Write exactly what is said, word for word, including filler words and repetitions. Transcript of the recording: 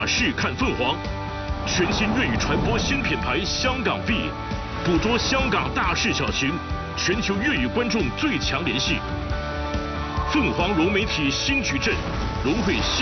视看凤凰，全新粤语传播新品牌香港 B， 捕捉香港大事小情，全球粤语观众最强联系。凤凰融媒体新矩阵，融汇新。